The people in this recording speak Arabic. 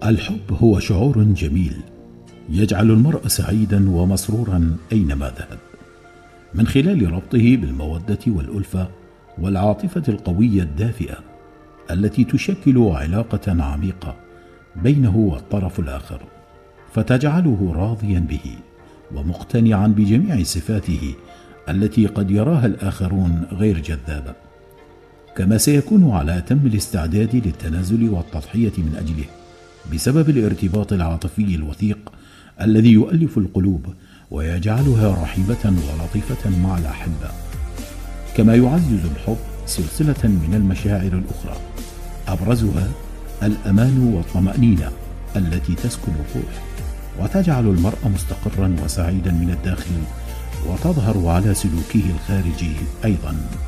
الحب هو شعور جميل يجعل المرء سعيدا ومسرورا أينما ذهب، من خلال ربطه بالمودة والألفة والعاطفة القوية الدافئة التي تشكل علاقة عميقة بينه والطرف الآخر، فتجعله راضيا به ومقتنعا بجميع صفاته التي قد يراها الآخرون غير جذابة، كما سيكون على أتم الاستعداد للتنازل والتضحية من أجله بسبب الارتباط العاطفي الوثيق الذي يؤلف القلوب ويجعلها رحيمة ولطيفة مع الأحبة. كما يعزز الحب سلسلة من المشاعر الأخرى أبرزها الأمان والطمأنينة التي تسكن الروح وتجعل المرء مستقرا وسعيدا من الداخل وتظهر على سلوكه الخارجي أيضا.